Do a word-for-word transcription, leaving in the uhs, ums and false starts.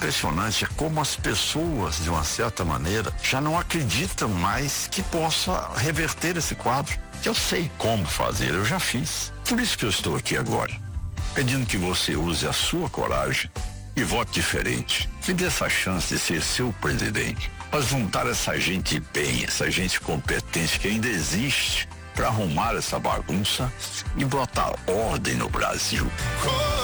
impressionante é como as pessoas, de uma certa maneira, já não acreditam mais que possa reverter esse quadro. Eu sei como fazer, eu já fiz. Por isso que eu estou aqui agora, pedindo que você use a sua coragem e vote diferente. Me dê essa chance de ser seu presidente, para juntar essa gente bem, essa gente competente que ainda existe, para arrumar essa bagunça e botar ordem no Brasil.